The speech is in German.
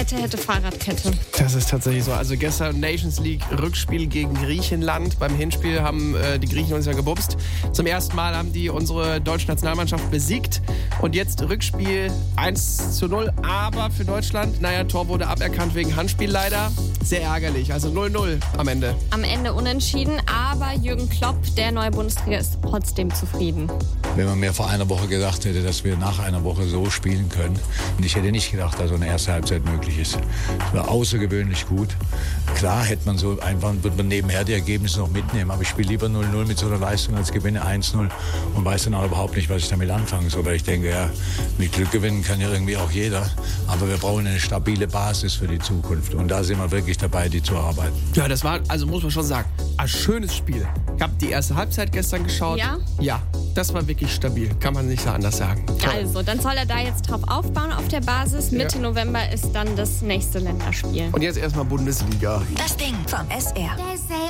hätte Fahrradkette. Das ist tatsächlich so. Also gestern Nations League Rückspiel gegen Griechenland. Beim Hinspiel haben die Griechen uns ja gebumst. Zum ersten Mal haben die unsere deutsche Nationalmannschaft besiegt. Und jetzt Rückspiel 1:0. Aber für Deutschland, Tor wurde aberkannt wegen Handspiel leider. Sehr ärgerlich. Also 0:0 am Ende. Am Ende unentschieden, aber Jürgen Klopp, der neue Bundestrainer, ist trotzdem zufrieden. Wenn man mir vor einer Woche gedacht hätte, dass wir nach einer Woche so spielen können. Und ich hätte nicht gedacht, dass so eine erste Halbzeit möglich ist. Es war außergewöhnlich gut. Klar hätte man so einfach, wird man nebenher die Ergebnisse noch mitnehmen. Aber ich spiele lieber 0:0 mit so einer Leistung, als gewinne 1:0 und weiß dann auch überhaupt nicht, was ich damit anfangen soll. Weil ich denke, ja, mit Glück gewinnen kann ja irgendwie auch jeder. Aber wir brauchen eine stabile Basis für die Zukunft. Und da sind wir wirklich dabei, die zu erarbeiten. Ja, das war, also muss man schon sagen, ein schönes Spiel. Ich habe die erste Halbzeit gestern geschaut. Ja? Ja, das war wirklich stabil. Kann man nicht so anders sagen. Toll. Also, dann soll er da jetzt drauf aufbauen auf der Basis. Mitte November ist dann das nächste Länderspiel. Und jetzt erstmal Bundesliga. Das Ding vom SR.